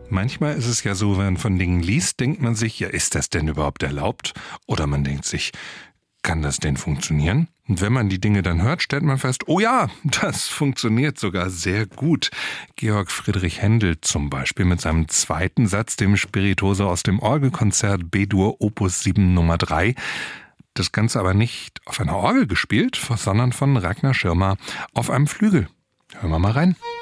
Manchmal ist es ja so, wenn man von Dingen liest, denkt man sich, ja, ist das denn überhaupt erlaubt? Oder man denkt sich, kann das denn funktionieren? Und wenn man die Dinge dann hört, stellt man fest, oh ja, das funktioniert sogar sehr gut. Georg Friedrich Händel zum Beispiel mit seinem zweiten Satz, dem Spirituoso aus dem Orgelkonzert B-Dur Opus 7 Nummer 3. Das Ganze aber nicht auf einer Orgel gespielt, sondern von Ragnar Schirmer auf einem Flügel. Hören wir mal rein.